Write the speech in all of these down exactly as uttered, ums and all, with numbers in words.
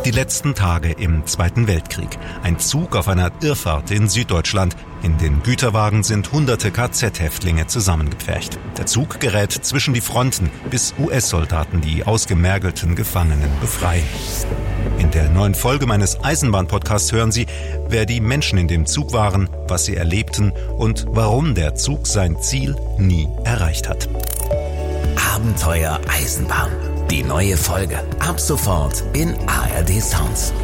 Die letzten Tage im Zweiten Weltkrieg. Ein Zug auf einer Irrfahrt in Süddeutschland. In den Güterwagen sind hunderte K Z-Häftlinge zusammengepfercht. Der Zug gerät zwischen die Fronten, bis U S-Soldaten die ausgemergelten Gefangenen befreien. In der neuen Folge meines Eisenbahn-Podcasts hören Sie, wer die Menschen in dem Zug waren, was sie erlebten und warum der Zug sein Ziel nie erreicht hat. Abenteuer Eisenbahn. Die neue Folge ab sofort in A R D Sounds.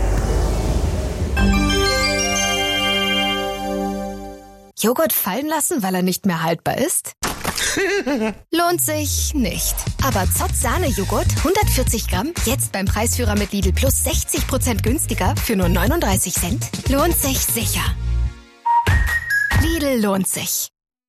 Joghurt fallen lassen, weil er nicht mehr haltbar ist? Lohnt sich nicht. Aber Zott Sahne-Joghurt, hundertvierzig Gramm, jetzt beim Preisführer mit Lidl Plus sechzig Prozent günstiger für nur neununddreißig Cent. Lohnt sich sicher. Lidl lohnt sich.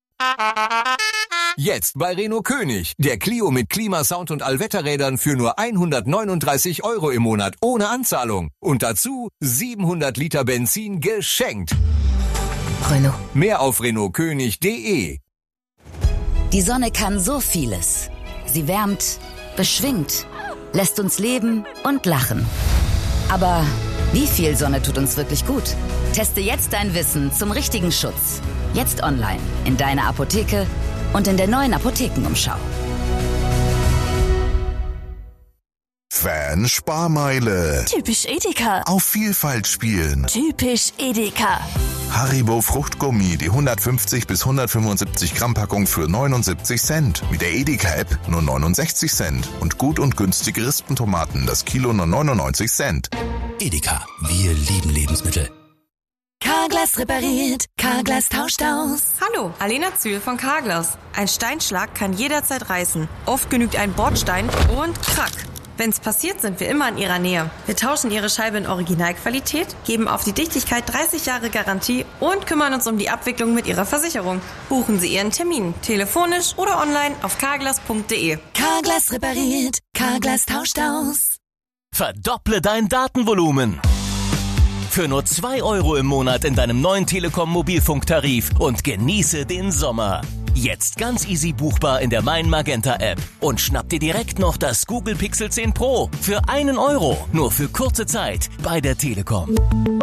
Jetzt bei Renault König. Der Clio mit Klimasound und Allwetterrädern für nur hundertneununddreißig Euro im Monat ohne Anzahlung. Und dazu siebenhundert Liter Benzin geschenkt. Renault. Mehr auf renault könig punkt de. Die Sonne kann so vieles. Sie wärmt, beschwingt, lässt uns leben und lachen. Aber wie viel Sonne tut uns wirklich gut? Teste jetzt dein Wissen zum richtigen Schutz. Jetzt online, in deiner Apotheke und in der neuen Apothekenumschau. Fan-Sparmeile. Typisch Edeka. Auf Vielfalt spielen. Typisch Edeka. Haribo Fruchtgummi, die hundertfünfzig bis hundertfünfundsiebzig Gramm Packung für neunundsiebzig Cent. Mit der Edeka-App nur neunundsechzig Cent. Und gut und günstige Rispentomaten, das Kilo nur neunundneunzig Cent. Edeka, wir lieben Lebensmittel. Carglass repariert, Carglass tauscht aus. Hallo, Alena Zühl von Carglass. Ein Steinschlag kann jederzeit reißen. Oft genügt ein Bordstein und krack. Wenn's passiert, sind wir immer in Ihrer Nähe. Wir tauschen Ihre Scheibe in Originalqualität, geben auf die Dichtigkeit dreißig Jahre Garantie und kümmern uns um die Abwicklung mit Ihrer Versicherung. Buchen Sie Ihren Termin, telefonisch oder online auf carglass punkt de. Carglass repariert, Carglass tauscht aus. Verdopple dein Datenvolumen. Für nur zwei Euro im Monat in deinem neuen Telekom-Mobilfunktarif und genieße den Sommer. Jetzt ganz easy buchbar in der Mein Magenta App und schnapp dir direkt noch das Google Pixel zehn Pro für einen Euro, nur für kurze Zeit bei der Telekom.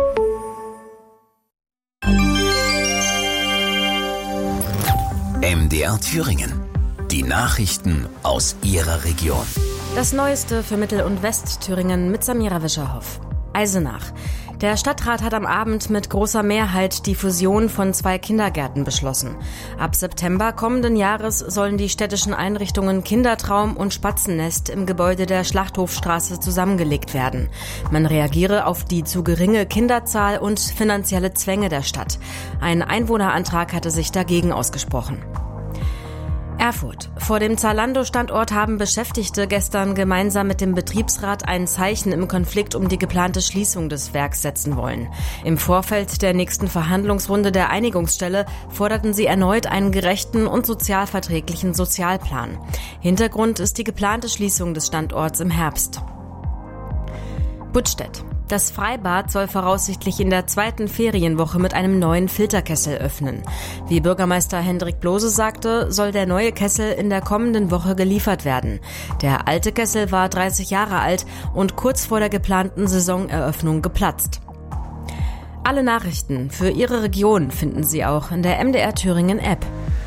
M D R Thüringen. Die Nachrichten aus Ihrer Region. Das Neueste für Mittel- und Westthüringen mit Samira Wischerhoff. Eisenach. Der Stadtrat hat am Abend mit großer Mehrheit die Fusion von zwei Kindergärten beschlossen. Ab September kommenden Jahres sollen die städtischen Einrichtungen Kindertraum und Spatzennest im Gebäude der Schlachthofstraße zusammengelegt werden. Man reagiere auf die zu geringe Kinderzahl und finanzielle Zwänge der Stadt. Ein Einwohnerantrag hatte sich dagegen ausgesprochen. Erfurt. Vor dem Zalando-Standort haben Beschäftigte gestern gemeinsam mit dem Betriebsrat ein Zeichen im Konflikt um die geplante Schließung des Werks setzen wollen. Im Vorfeld der nächsten Verhandlungsrunde der Einigungsstelle forderten sie erneut einen gerechten und sozialverträglichen Sozialplan. Hintergrund ist die geplante Schließung des Standorts im Herbst. Buttstedt. Das Freibad soll voraussichtlich in der zweiten Ferienwoche mit einem neuen Filterkessel öffnen. Wie Bürgermeister Hendrik Blose sagte, soll der neue Kessel in der kommenden Woche geliefert werden. Der alte Kessel war dreißig Jahre alt und kurz vor der geplanten Saisoneröffnung geplatzt. Alle Nachrichten für Ihre Region finden Sie auch in der M D R Thüringen App.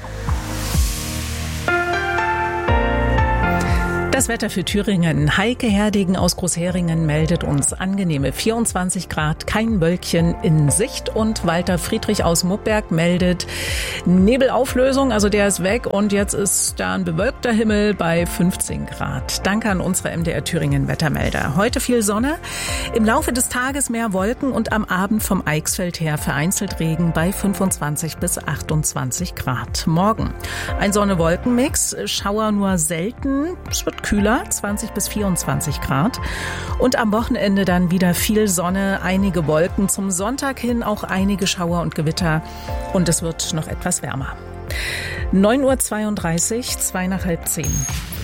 Das Wetter für Thüringen. Heike Herdegen aus Großheringen meldet uns angenehme vierundzwanzig Grad, kein Wölkchen in Sicht. Und Walter Friedrich aus Muppberg meldet Nebelauflösung, also der ist weg. Und jetzt ist da ein bewölkter Himmel bei fünfzehn Grad. Danke an unsere M D R Thüringen Wettermelder. Heute viel Sonne, im Laufe des Tages mehr Wolken und am Abend vom Eichsfeld her vereinzelt Regen bei fünfundzwanzig bis achtundzwanzig Grad. Morgen ein Sonne-Wolken-Mix, Schauer nur selten, es wird kühler, zwanzig bis vierundzwanzig Grad. Und am Wochenende dann wieder viel Sonne, einige Wolken. Zum Sonntag hin auch einige Schauer und Gewitter. Und es wird noch etwas wärmer. neun Uhr zweiunddreißig, zwei nach halb zehn.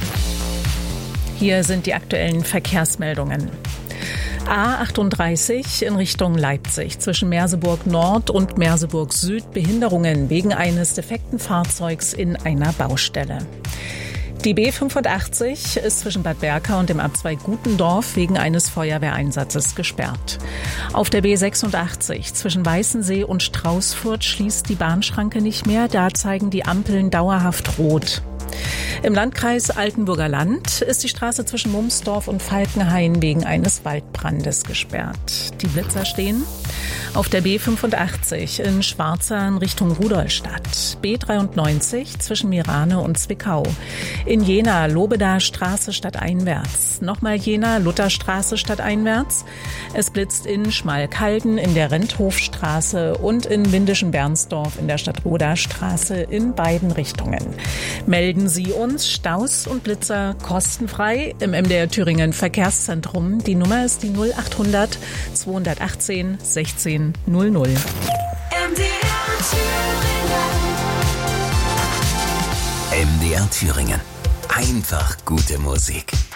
Hier sind die aktuellen Verkehrsmeldungen. A achtunddreißig in Richtung Leipzig zwischen Merseburg Nord und Merseburg Süd Behinderungen wegen eines defekten Fahrzeugs in einer Baustelle. Die B fünfundachtzig ist zwischen Bad Berka und dem Abzweig Gutendorf wegen eines Feuerwehreinsatzes gesperrt. Auf der B sechsundachtzig zwischen Weißensee und Straußfurt schließt die Bahnschranke nicht mehr. Da zeigen die Ampeln dauerhaft rot. Im Landkreis Altenburger Land ist die Straße zwischen Mumsdorf und Falkenhain wegen eines Waldbrandes gesperrt. Die Blitzer stehen auf der B fünfundachtzig in Schwarzern Richtung Rudolstadt, B dreiundneunzig zwischen Mirane und Zwickau, in Jena Lobedaer Straße stadteinwärts, nochmal Jena Lutherstraße stadteinwärts, es blitzt in Schmalkalden in der Renthofstraße und in Windischen-Bernsdorf in der Stadtroder Straße in beiden Richtungen. Melden Sie uns Staus und Blitzer kostenfrei im M D R Thüringen Verkehrszentrum. Die Nummer ist die null achthundert zweihundertachtzehn sechzehn null null. M D R Thüringen. M D R Thüringen. Einfach gute Musik.